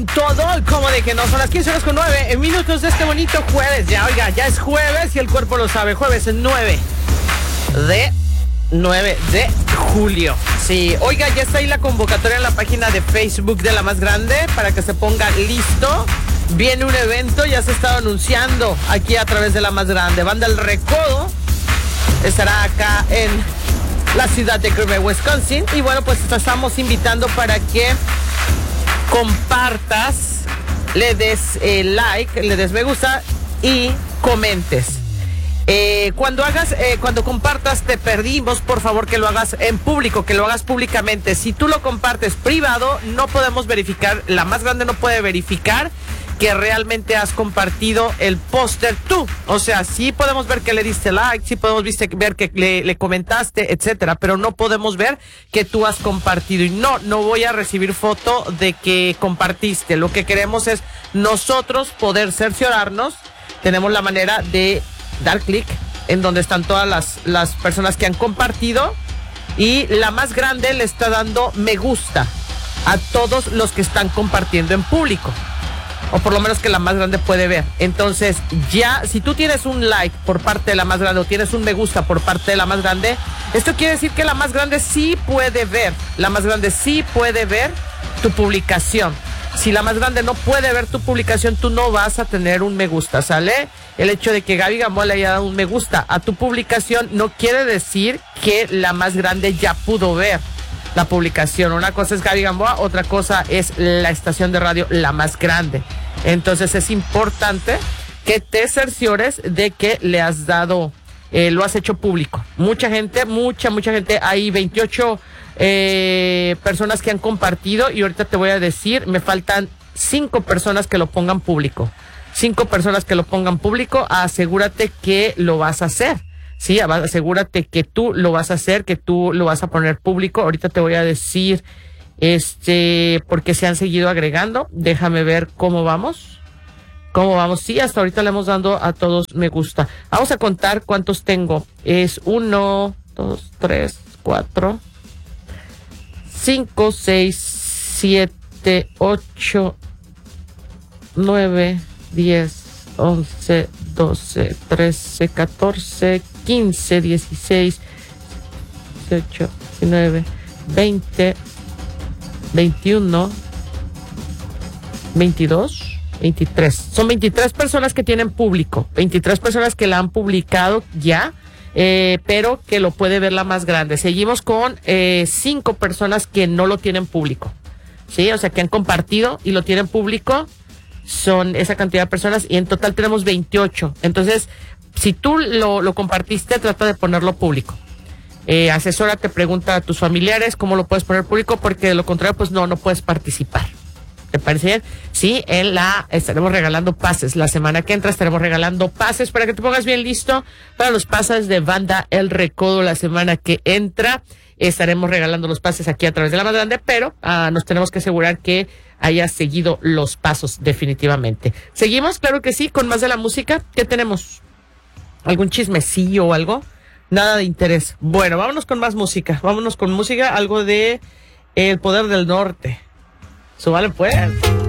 Todo, como de que no, son las 15:09 minutos de este bonito jueves. Ya, oiga, ya es jueves y el cuerpo lo sabe. Jueves 9 de julio. Sí, oiga, ya está ahí la convocatoria en la página de Facebook de La Más Grande para que se ponga listo. Viene un evento, ya se ha estado anunciando aquí a través de La Más Grande. Banda El Recodo estará acá en la ciudad de Green Bay, Wisconsin. Y bueno, pues te estamos invitando para que compartas, le des like, le des me gusta y comentes. Cuando compartas, te pedimos por favor que lo hagas en público, que lo hagas públicamente. Si tú lo compartes privado, no podemos verificar, La Más Grande no puede verificar que realmente has compartido el póster tú. O sea, sí podemos ver que le diste like, sí podemos ver que le comentaste, etcétera, pero no podemos ver que tú has compartido. Y no voy a recibir foto de que compartiste. Lo que queremos es nosotros poder cerciorarnos. Tenemos la manera de dar clic en donde están todas las personas que han compartido, y La Más Grande le está dando me gusta a todos los que están compartiendo en público, o por lo menos que La Más Grande puede ver. Entonces, ya, si tú tienes un like por parte de La Más Grande o tienes un me gusta por parte de La Más Grande, esto quiere decir que La Más Grande sí puede ver. La Más Grande sí puede ver tu publicación. Si La Más Grande no puede ver tu publicación, tú no vas a tener un me gusta, ¿sale? El hecho de que Gaby Gamboa le haya dado un me gusta a tu publicación no quiere decir que La Más Grande ya pudo ver la publicación. Una cosa es Gaby Gamboa, otra cosa es la estación de radio La Más Grande. Entonces es importante que te cerciores de que le has dado, lo has hecho público. Mucha gente, hay 28 personas que han compartido, y ahorita te voy a decir, me faltan 5 personas que lo pongan público. 5 personas que lo pongan público. Asegúrate que lo vas a hacer. Sí, asegúrate que tú lo vas a hacer, que tú lo vas a poner público. Ahorita te voy a decir, porque se han seguido agregando. Déjame ver cómo vamos. Sí, hasta ahorita le hemos dado a todos me gusta. Vamos a contar cuántos tengo. Es 1, 2, 3, 4, 5, 6, 7, 8, 9, 10, 11, 12, 13, 14, 15, 16, 18, 19, 20, 21, 22, 23. Son 23 personas que tienen público, 23 personas que la han publicado ya, pero que lo puede ver La Más Grande. Seguimos con 5 personas que no lo tienen público, ¿sí? O sea, que han compartido y lo tienen público. Son esa cantidad de personas, y en total tenemos 28. Entonces, si tú lo compartiste, trata de ponerlo público. Asesórate, pregunta a tus familiares cómo lo puedes poner público, porque de lo contrario, pues no puedes participar. ¿Te parece bien? Sí, estaremos regalando pases. La semana que entra estaremos regalando pases para que te pongas bien listo para los pases de Banda El Recodo. La semana que entra estaremos regalando los pases aquí a través de La Más Grande, pero nos tenemos que asegurar que hayas seguido los pasos definitivamente. ¿Seguimos? Claro que sí, con más de la música. ¿Qué tenemos? ¿Algún chismecillo o algo? Nada de interés. Bueno, vámonos con más música. Algo de El Poder del Norte. Súbale pues.